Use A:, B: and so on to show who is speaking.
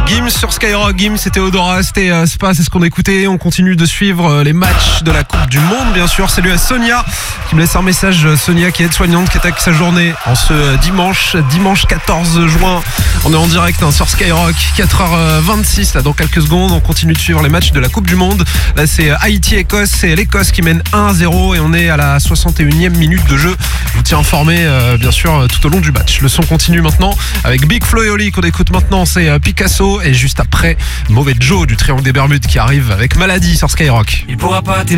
A: Gims sur Skyrock, Gims, c'était Odora, c'était Spa, c'est ce qu'on écoutait. On continue de suivre les matchs de la Coupe du Monde, bien sûr. Salut à Sonia qui me laisse un message. Sonia qui est aide-soignante, qui attaque sa journée en ce dimanche 14 juin. On est en direct sur Skyrock, 4h26 là dans quelques secondes. On continue de suivre les matchs de la Coupe du Monde. Là c'est Haïti-Écosse, c'est l'Écosse qui mène 1-0 et on est à la 61e minute de jeu. Je vous tiens informé bien sûr tout au long du match. Le son continue maintenant avec Big Flo et Oli qu'on écoute maintenant, c'est Picasso et juste après Mauvais Joe du Triangle des Bermudes qui arrive avec Maladie sur Skyrock.
B: Il pourra pas